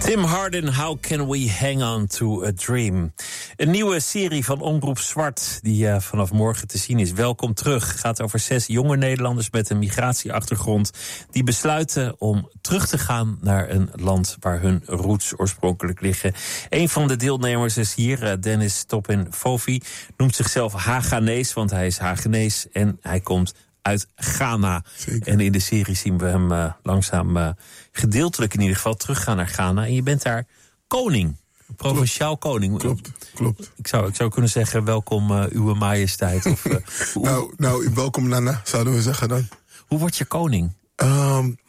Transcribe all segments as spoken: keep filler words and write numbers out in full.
Tim Hardin, How Can We Hang On To A Dream? Een nieuwe serie van Omroep Zwart die uh, vanaf morgen te zien is. Welkom terug. Gaat over zes jonge Nederlanders met een migratieachtergrond die besluiten om terug te gaan naar een land waar hun roots oorspronkelijk liggen. Een van de deelnemers is hier, uh, Dennis Topin-Fofi. Noemt zichzelf Haganees, want hij is Hagenees en hij komt uit Ghana. Zeker. En in de serie zien we hem uh, langzaam uh, gedeeltelijk in ieder geval teruggaan naar Ghana. En je bent daar koning. Provinciaal koning. Klopt, klopt. Ik zou, ik zou kunnen zeggen, welkom uh, uwe majesteit. Of, uh, hoe... nou, nou, welkom Nana, zouden we zeggen dan. Hoe word je koning? Um,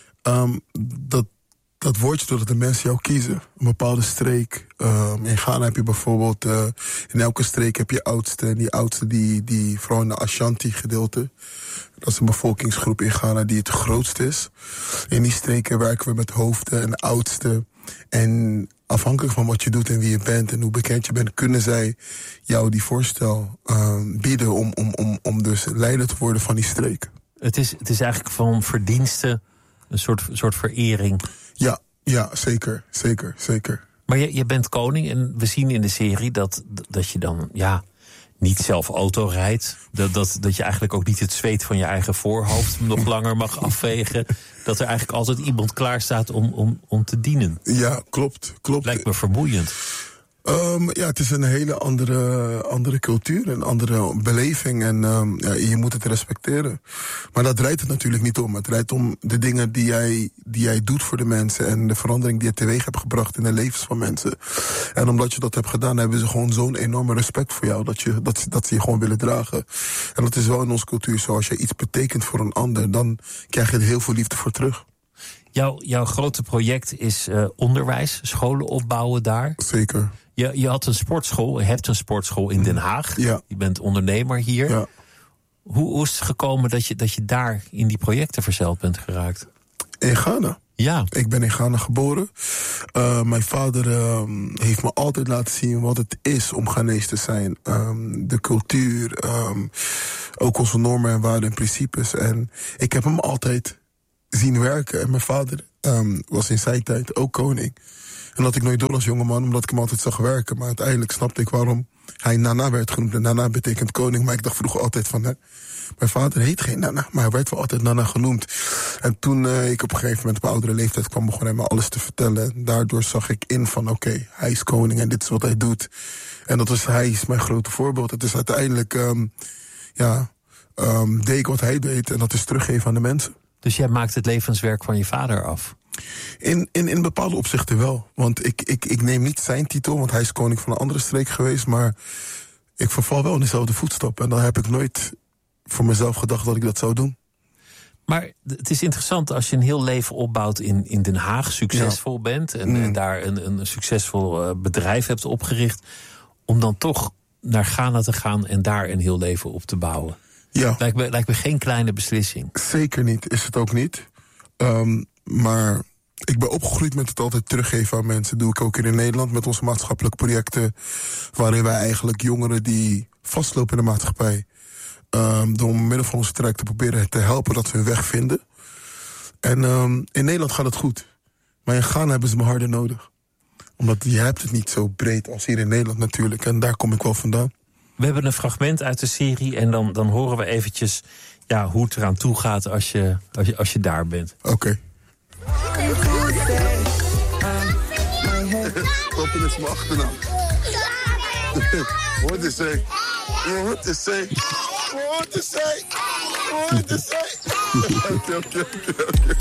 um, dat, dat word je doordat de mensen jou kiezen. Een bepaalde streek. Um, in Ghana heb je bijvoorbeeld, uh, in elke streek heb je oudste. En die oudste, die, die vooral in de Ashanti gedeelte. Dat is een bevolkingsgroep in Ghana die het grootst is. In die streken werken we met hoofden en oudsten. En afhankelijk van wat je doet en wie je bent en hoe bekend je bent, kunnen zij jou die voorstel uh, bieden om, om, om, om dus leider te worden van die streek. Het is, het is eigenlijk van verdiensten een soort, soort verering. Ja, ja, zeker, zeker, zeker. Maar je, je bent koning en we zien in de serie dat, dat je dan, ja, niet zelf auto rijdt. Dat, dat, dat je eigenlijk ook niet het zweet van je eigen voorhoofd nog langer mag afvegen. Dat er eigenlijk altijd iemand klaar staat om, om, om te dienen. Ja, klopt, klopt. Lijkt me vermoeiend. Um, ja, het is een hele andere, andere cultuur, een andere beleving. En um, ja, je moet het respecteren. Maar dat draait het natuurlijk niet om. Het draait om de dingen die jij, die jij doet voor de mensen en de verandering die je teweeg hebt gebracht in de levens van mensen. En omdat je dat hebt gedaan, hebben ze gewoon zo'n enorme respect voor jou, dat, je, dat, dat ze je gewoon willen dragen. En dat is wel in onze cultuur zo. Als je iets betekent voor een ander, dan krijg je er heel veel liefde voor terug. Jouw, jouw grote project is uh, onderwijs, scholen opbouwen daar. Zeker. Je, je had een sportschool, je hebt een sportschool in Den Haag. Ja. Je bent ondernemer hier. Ja. Hoe, hoe is het gekomen dat je, dat je daar in die projecten verzeild bent geraakt? In Ghana. Ja. Ik ben in Ghana geboren. Uh, mijn vader uh, heeft me altijd laten zien wat het is om Ghanees te zijn. Um, de cultuur, um, ook onze normen en waarden en principes. En ik heb hem altijd zien werken. En mijn vader um, was in zijn tijd ook koning. En dat ik nooit door als jongeman, omdat ik hem altijd zag werken. Maar uiteindelijk snapte ik waarom hij Nana werd genoemd. En Nana betekent koning, maar ik dacht vroeger altijd van, hè, mijn vader heet geen Nana, maar hij werd wel altijd Nana genoemd. En toen uh, ik op een gegeven moment op oudere leeftijd kwam, begon hij me alles te vertellen. En daardoor zag ik in van, oké, okay, hij is koning en dit is wat hij doet. En dat was, hij is mijn grote voorbeeld. Het is uiteindelijk, um, ja, um, deed ik wat hij deed en dat is teruggeven aan de mensen. Dus jij maakt het levenswerk van je vader af? In, in, in bepaalde opzichten wel. Want ik, ik, ik neem niet zijn titel, want hij is koning van een andere streek geweest. Maar ik verval wel in dezelfde voetstappen. En dan heb ik nooit voor mezelf gedacht dat ik dat zou doen. Maar het is interessant als je een heel leven opbouwt in, in Den Haag, succesvol ja. bent. En, mm. en daar een, een succesvol uh, bedrijf hebt opgericht. Om dan toch naar Ghana te gaan en daar een heel leven op te bouwen. Ja. Lijkt me, lijkt me geen kleine beslissing. Zeker niet, is het ook niet. Um, maar ik ben opgegroeid met het altijd teruggeven aan mensen. Dat doe ik ook hier in Nederland met onze maatschappelijke projecten. Waarin wij eigenlijk jongeren die vastlopen in de maatschappij, Um, door middel van onze traject te proberen te helpen dat ze hun weg vinden. En um, in Nederland gaat het goed. Maar in Ghana hebben ze me harder nodig. Omdat je hebt het niet zo breed als hier in Nederland natuurlijk. En daar kom ik wel vandaan. We hebben een fragment uit de serie en dan, dan horen we eventjes ja, hoe het eraan toe gaat als je, als je, als je daar bent. Oké. Okay. Toppin is mijn achternaam. What is it? What is it? What is it? What is it? Oké, oké, oké.